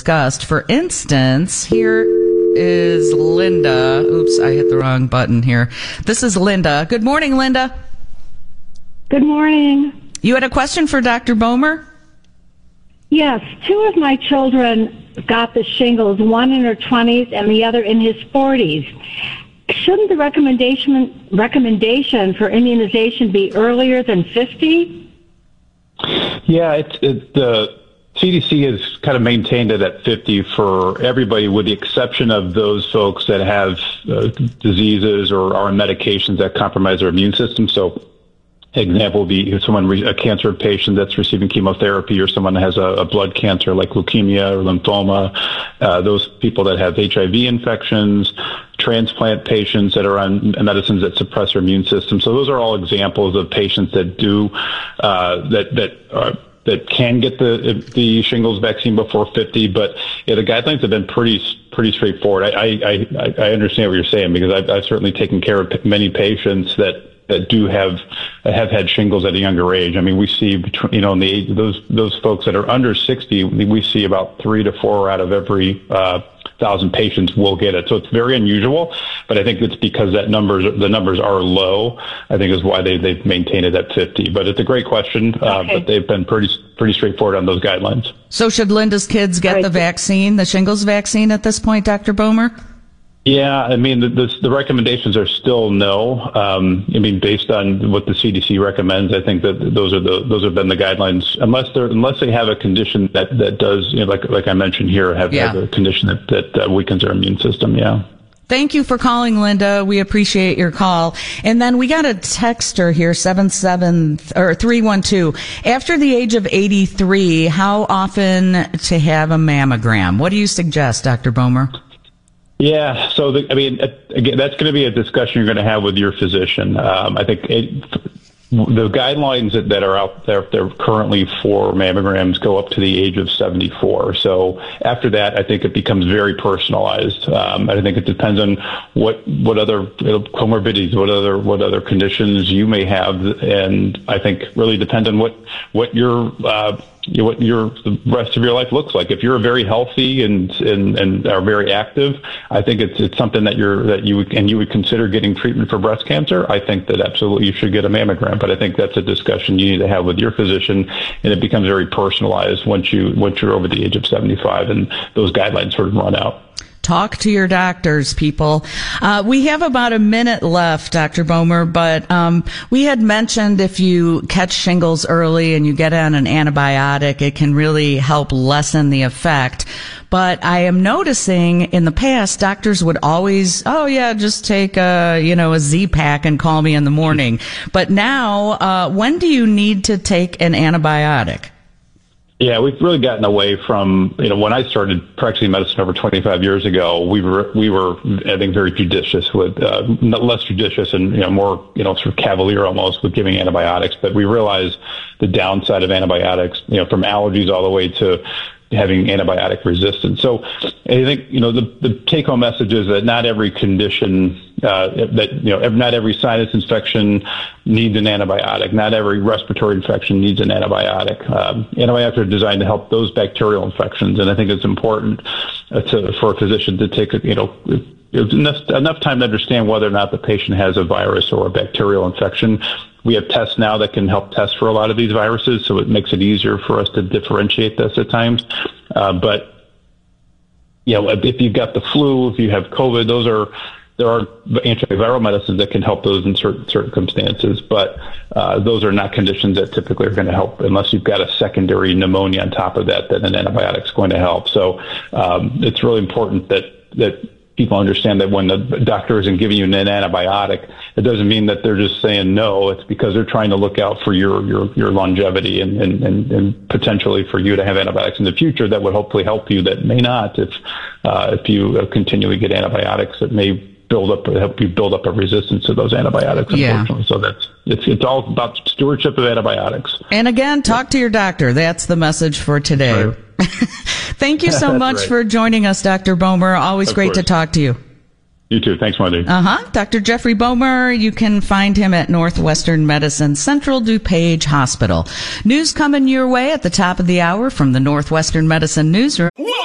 discussed. For instance, here is Linda. Oops, I hit the wrong button here. This is Linda. Good morning, Linda. Good morning. You had a question for Dr. Bomer? Yes, 2 of my children got the shingles, one in her 20s and the other in his 40s. Shouldn't the recommendation for immunization be earlier than 50? Yeah, the CDC has kind of maintained it at 50 for everybody, with the exception of those folks that have diseases or are on medications that compromise their immune system. So, example would be a cancer patient that's receiving chemotherapy, or someone that has a blood cancer like leukemia or lymphoma, those people that have HIV infections, transplant patients that are on medicines that suppress their immune system. So those are all examples of patients that do that can get the shingles vaccine before 50, but the guidelines have been pretty straightforward. I understand what you're saying, because I've certainly taken care of many patients that do have had shingles at a younger age. I mean, we see between, in the age, those folks that are under 60, we see about 3 to 4 out of every 1,000 patients will get it. So it's very unusual, but I think it's because the numbers are low, I think is why they've maintained it at 50. But it's a great question, but they've been pretty straightforward on those guidelines. So should Linda's kids get the vaccine, the shingles vaccine at this point, Dr. Bomer? Yeah, I mean, the recommendations are still no. I mean, based on what the CDC recommends, I think that those have been the guidelines, unless they have a condition that does, like I mentioned here, have a condition that weakens our immune system. Yeah. Thank you for calling, Linda. We appreciate your call. And then we got a texter here, 312. After the age of 83, how often to have a mammogram? What do you suggest, Dr. Bomer? Yeah, so again, that's going to be a discussion you're going to have with your physician. I think the guidelines that are out there currently for mammograms go up to the age of 74. So after that, I think it becomes very personalized. I think it depends on what other comorbidities, what other conditions you may have, and I think really depends on what your the rest of your life looks like. If you're very healthy and are very active, I think it's something that you would consider getting treatment for breast cancer. I think that absolutely you should get a mammogram, but I think that's a discussion you need to have with your physician, and it becomes very personalized once you're over the age of 75 and those guidelines sort of run out. Talk to your doctors, people. We have about a minute left, Dr. Bomer, but we had mentioned if you catch shingles early and you get on an antibiotic, it can really help lessen the effect. But I am noticing in the past, doctors would always, just take a Z-Pak and call me in the morning. But now, when do you need to take an antibiotic? Yeah, we've really gotten away from, when I started practicing medicine over 25 years ago, we were, I think, very judicious with, less judicious and, more, sort of cavalier almost with giving antibiotics. But we realized the downside of antibiotics, from allergies all the way to having antibiotic resistance. So I think, the take-home message is that not every condition, not every sinus infection needs an antibiotic. Not every respiratory infection needs an antibiotic. Antibiotics are designed to help those bacterial infections, and I think it's important for a physician to take enough time to understand whether or not the patient has a virus or a bacterial infection. We have tests now that can help test for a lot of these viruses, so it makes it easier for us to differentiate this at times. But if you've got the flu, if you have COVID, there are antiviral medicines that can help those in certain circumstances, but those are not conditions that typically are going to help unless you've got a secondary pneumonia on top of that an antibiotic is going to help. So it's really important that people understand that when the doctor isn't giving you an antibiotic, it doesn't mean that they're just saying no. It's because they're trying to look out for your longevity and potentially for you to have antibiotics in the future that would hopefully help you, that may not if you continually get antibiotics that may help you build up a resistance to those antibiotics, unfortunately. So it's all about stewardship of antibiotics. And again, talk to your doctor. That's the message for today. Right. Thank you so much for joining us, Dr. Bomer. Always great to talk to you. You too. Thanks, Marty. Dr. Jeffrey Bomer, you can find him at Northwestern Medicine Central DuPage Hospital. News coming your way at the top of the hour from the Northwestern Medicine Newsroom.